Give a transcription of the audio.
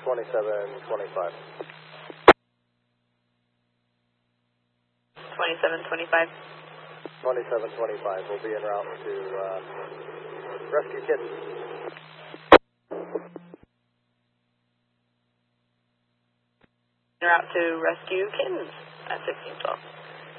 2725. 2725. 2725. We'll be en route to rescue kittens. En route to rescue kittens at 1612.